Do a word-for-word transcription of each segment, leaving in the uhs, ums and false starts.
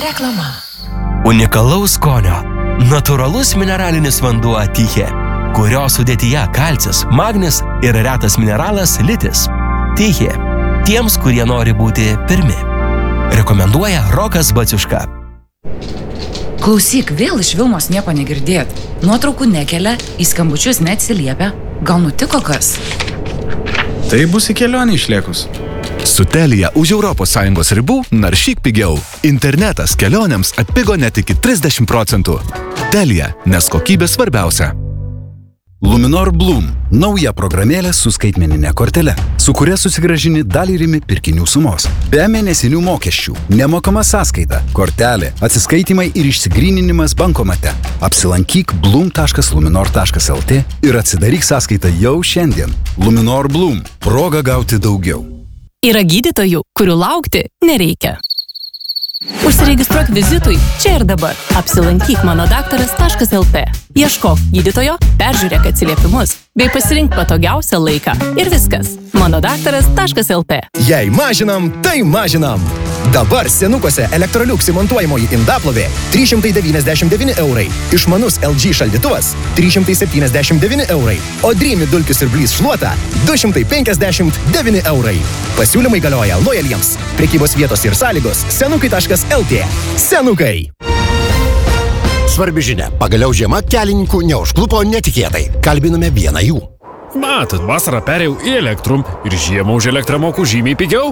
Reklama. Unikalaus skonio. Natūralus mineralinis vanduo Tychė, kurio sudėtyje kalcis, magnis ir retas mineralas litis. Tychė. Tiems, kurie nori būti pirmi. Rekomenduoja Rokas Baciuška. Klausyk, vėl iš Vilmos nieko negirdėt. Nuotraukų nekelia, į skambučius neatsiliepia. Gal nutiko kas? Tai bus į kelionę išlėkus. Su Telia už Europos Sąjungos ribų naršyk pigiau. Internetas kelionėms atpigo net iki trisdešimt procentų. Telia, nes kokybė svarbiausia. Luminor Bloom – nauja programėlė su skaitmenine kortele, su kuria susigrąžini dalį rimi pirkinių sumos. Be mėnesinių mokesčių, nemokama sąskaita, kortelė, atsiskaitimai ir išsigryninimas bankomate. Apsilankyk bloom taškas luminor taškas lt ir atsidaryk sąskaitą jau šiandien. Luminor Bloom – proga gauti daugiau. Yra gydytojų, kurių laukti nereikia. Užsiregistruok vizitui čia ir dabar. Apsilankyk mano daktaras taškas lt. Ieškok gydytojo, peržiūrėk atsiliepimus, bei pasirink patogiausią laiką. Ir viskas. mano daktaras taškas lt. Jei mažinam, tai mažinam. Dabar Senukuose Electrolux įmontuojamoji indaplovė trys šimtai devyniasdešimt devyni eurai. Išmanus L G šaldytuvas trys šimtai septyniasdešimt devyni eurai. O Dreamy dulkių siurblys šluota du šimtai penkiasdešimt devyni eurai. Pasiūlymai galioja lojaliems. Prekybos vietos ir sąlygos senukai taškas lt. Senukai. Svarbi žinia. Pagaliau žiema kelininkų neužklupo netikėtai. Kalbiname vieną jų. Matot, vasarą perėjau į Elektrum ir žiemą už elektrą moku žymiai pigiau.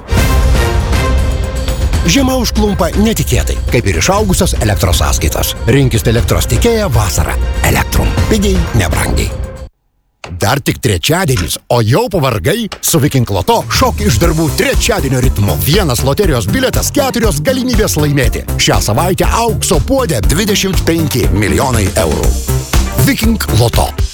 Žiema užklumpa netikėtai, kaip ir išaugusios elektros sąskaitos. Rinkis elektros tiekėją vasarą. Elektrum. Pigiai, nebrangiai. Dar tik trečiadienis, o jau pavargai? Su Viking Loto šok iš darbų trečiadienio ritmu. Vienas loterijos biletas, keturios galimybės laimėti. Šią savaitę aukso puodė dvidešimt penki milijonai eurų. Viking Loto.